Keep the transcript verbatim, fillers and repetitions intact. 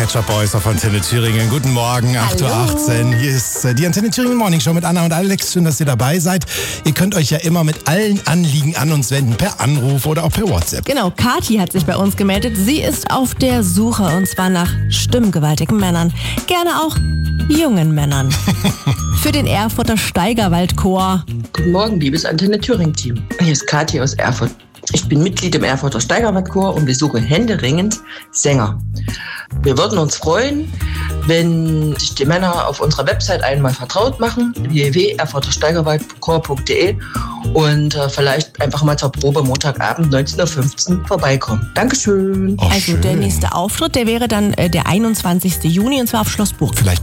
Pet Shop Boys auf Antenne Thüringen. Guten Morgen, acht Uhr achtzehn. Hier ist die Antenne Thüringen Morning Show mit Anna und Alex. Schön, dass ihr dabei seid. Ihr könnt euch ja immer mit allen Anliegen an uns wenden, per Anruf oder auch per WhatsApp. Genau, Kathi hat sich bei uns gemeldet. Sie ist auf der Suche und zwar nach stimmgewaltigen Männern. Gerne auch jungen Männern. Für den Erfurter Steigerwaldchor. Guten Morgen, liebes Antenne Thüringen-Team. Hier ist Kathi aus Erfurt. Ich bin Mitglied im Erfurter Steigerwaldchor und besuche händeringend Sänger. Wir würden uns freuen, wenn sich die Männer auf unserer Website einmal vertraut machen, w w w punkt erfurter steigerwaldchor punkt d e, und äh, vielleicht einfach mal zur Probe Montagabend neunzehn Uhr fünfzehn vorbeikommen. Dankeschön. Oh, also schön. Der nächste Auftritt, der wäre dann äh, der einundzwanzigsten Juni und zwar auf Schloss Burg. Vielleicht